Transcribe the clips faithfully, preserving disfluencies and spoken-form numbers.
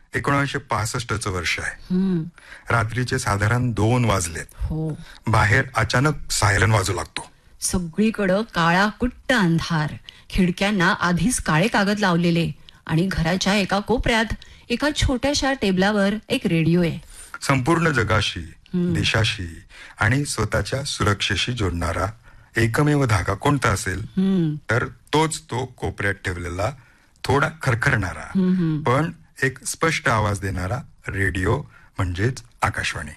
एकोणीसशे पासष्टचं वर्ष आहे. हम्म. रात्रीचे साधारण दोन वाजलेत. हो. बाहेर अचानक सायरन वाजू लागतो. सगळीकडं काळा कुट्ट अंधार, खिडक्यांना आधीच काळे कागद लावलेले आणि घराच्या एका कोपऱ्यात एका छोट्याशा टेबलावर एक रेडिओ आहे. संपूर्ण जगाशी, देशाशी आणि स्वतःच्या सुरक्षेशी जोडणारा एकमेव धागा कोणता असेल तर तोच तो कोपऱ्यात ठेवलेला थोडा खरखरणारा पण एक स्पष्ट आवाज देणारा रेडिओ म्हणजेच आकाशवाणी.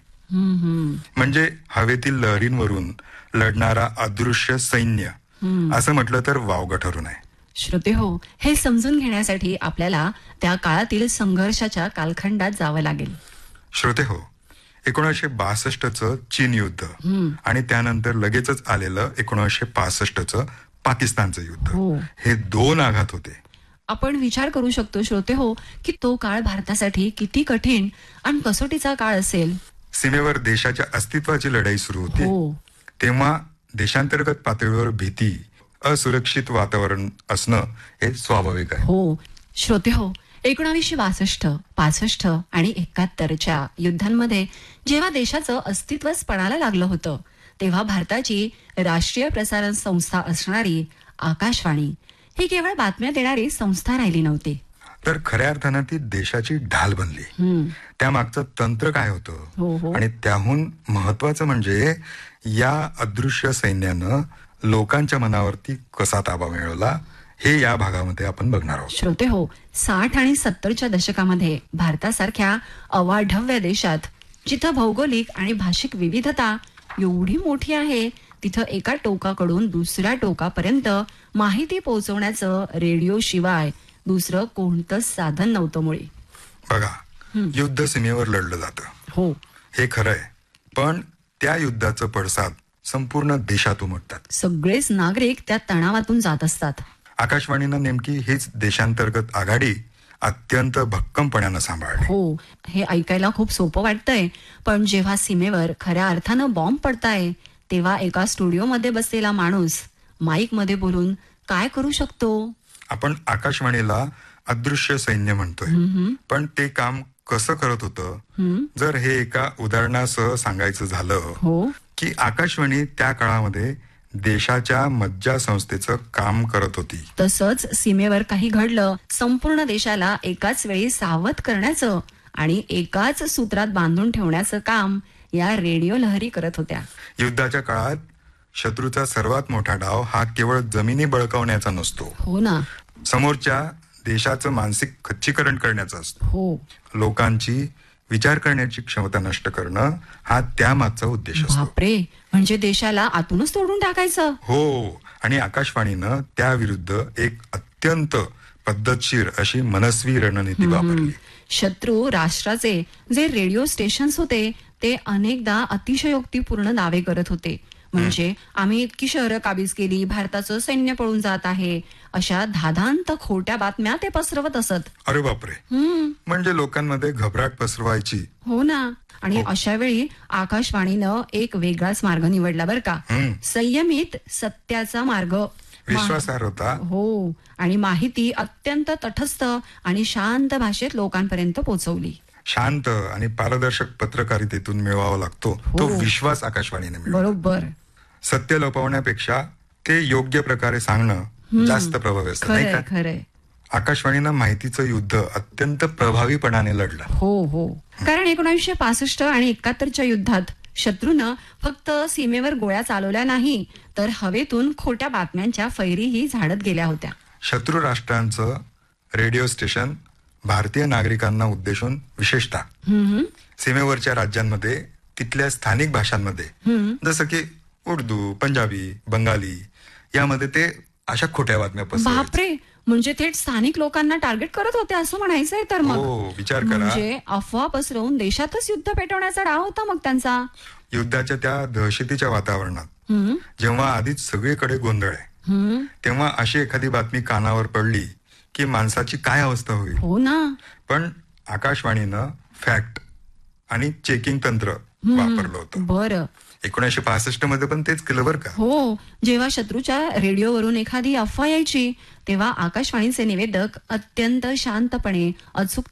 म्हणजे हवेतील लहरींवरून लढणारा अदृश्य सैन्य असं म्हटलं तर वावगं ठरू नये. श्रोते हो, हे समजून घेण्यासाठी आपल्याला त्या काळातील संघर्षाच्या कालखंडात जावं लागेल. श्रोते हो, एकोणीसशे बासष्टचं चीन युद्ध आणि त्यानंतर लगेचच आलेलं एकोणीसशे पासष्टचं पाकिस्तानचं युद्ध, हे दोन आघात होते. आपण विचार करू शकतो श्रोते हो की तो काळ भारतासाठी किती कठीण आणि कसोटीचा काळ असेल. सीमेवर देशाच्या अस्तित्वाची लढाई सुरू होती. तेव्हा देशांतर्गत पातळीवर भीती, असुरक्षित वातावरण असणं हे स्वाभाविक आहे. हो श्रोते हो, एकोणावीसशे बासष्ट पासष्ट आणि एकाहत्तरच्या युद्धांमध्ये जेव्हा देशाचं अस्तित्वच पणाला लागलं होतं तेव्हा भारताची राष्ट्रीय प्रसारण संस्था असणारी आकाशवाणी ही केवळ बातम्या देणारी संस्था राहिली नव्हती, तर खऱ्या अर्थानं ती देशाची ढाल बनली. त्यामागचं तंत्र काय होतं आणि त्याहून महत्वाचं म्हणजे या अदृश्य सैन्यानं लोकांच्या मनावरती कसा ताबा मिळवला हे या भागामध्ये आपण बघणार आहोत. श्रोते हो, साठ आणि सत्तरच्या दशकामध्ये भारतासारख्या अवाढव्य देशात जिथं भौगोलिक आणि भाषिक विविधता एवढी मोठी आहे तिथं एका टोकाकडून दुसऱ्या टोकापर्यंत माहिती पोहोचवण्याचं रेडिओ शिवाय दुसरं कोणतंच साधन नव्हतं. मुळे बघा, युद्ध सीमेवर लढलं जातं, हो हे खरं आहे, पण त्या युद्धाचं पडसाद संपूर्ण देशात उमटतात. सगळेच नागरिक त्या तणावातून जात असतात. आकाशवाणीनं नेमकी हीच देशांतर्गत आघाडी अत्यंत भक्कमपणानं सांभाळली. हो, हे ऐकायला खूप सोपं वाटतंय, पण जेव्हा सीमेवर खऱ्या अर्थानं बॉम्ब पडताय तेव्हा एका स्टुडिओमध्ये बसलेला माणूस माईक मध्ये बोलून काय करू शकतो? आपण आकाशवाणीला अदृश्य सैन्य म्हणतोय, पण ते काम कसं करत होतं जर हे एका उदाहरणासह सांगायचं झालं हो की आकाशवाणी त्या काळामध्ये देशाच्या मज्जा संस्थेचं काम करत होती. तसंच सीमेवर काही घडलं संपूर्ण देशाला एकाच वेळी सावध करण्याचं आणि एकाच सूत्रात बांधून ठेवण्याचं काम या रेडिओ लहरी करत होत्या. युद्धाच्या काळात शत्रूचा सर्वात मोठा डाव हा केवळ जमिनी बळकावण्याचा नसतो, हो ना, समोरच्या देशाचं मानसिक खच्चीकरण करण्याचा असतो. हो, लोकांची विचार करण्याची क्षमता नष्ट करणं हा त्यामागचा उद्देश असतो. बापरे, म्हणजे देशाला आतूनच तोडून टाकायचं. हो, आणि आकाशवाणीनं त्याविरुद्ध एक अत्यंत पद्धतशीर अशी मनस्वी रणनीती वापरली. शत्रू राष्ट्राचे जे रेडिओ स्टेशन्स होते ते अनेकदा अतिशयोक्तीपूर्ण दावे करत होते. म्हणजे आम्ही इतकी शहरं काबीज केली, भारताचं सैन्य पळून जात आहे, अशा धादांत खोट्या बातम्या ते पसरवत असत. अरे बापरे, म्हणजे लोकांमध्ये घबराट पसरवायची. हो ना, आणि अशा वेळी आकाशवाणीनं एक वेगळाच मार्ग निवडला बर का. संयमित सत्याचा मार्ग, विश्वासार्हता, हो, आणि माहिती अत्यंत तटस्थ आणि शांत भाषेत लोकांपर्यंत पोहोचवली. शांत आणि पारदर्शक पत्रकारितेतून मिळवावा लागतो तो विश्वास आकाशवाणीने मिळवला. बरोबर, सत्य लपवण्यापेक्षा ते योग्य प्रकारे सांगणं जास्त प्रभावी असतं, नाही का? खरंय. आकाशवाणीनं माहितीचं युद्ध अत्यंत प्रभावीपणाने लढलं. हो हो, कारण एकोणीसशे पासष्ट आणि एकाहत्तरच्या युद्धात शत्रूनं फक्त सीमेवर गोळ्या चालवल्या नाही तर हवेतून खोट्या बातम्यांच्या फैरीही झाडत गेल्या होत्या. शत्रू राष्ट्रांचं रेडिओ स्टेशन भारतीय नागरिकांना उद्देशून विशेषतः सीमेवरच्या राज्यांमध्ये तिथल्या स्थानिक भाषांमध्ये जसं की उर्दू, पंजाबी, बंगाली यामध्ये ते अशा खोट्या बातम्या पसरवायचे. बापरे, म्हणजे थेट स्थानिक लोकांना टार्गेट करत होते असं म्हणायचंय तर मग. हो, विचार करा, म्हणजे अफवा पसरवून देशातच युद्ध पेटवण्याचा डाव होता मग त्यांचा. युद्धाच्या त्या दहशतीच्या वातावरणात जेव्हा आधीच सगळीकडे गोंधळ आहे तेव्हा अशी एखादी बातमी कानावर पडली की माणसाची काय अवस्था होईल. हो ना, पण आकाशवाणीनं फॅक्ट आणि चेकिंग तंत्र वापरलं होतं. बरं, एकोणीसशे पासष्ट मध्ये पण तेच केलं बरं का. हो, जेव्हा शत्रूच्या रेडिओवरून एखादी अफवा यायची तेव्हा आकाशवाणीचे निवेदक अत्यंत शांतपणे अचूक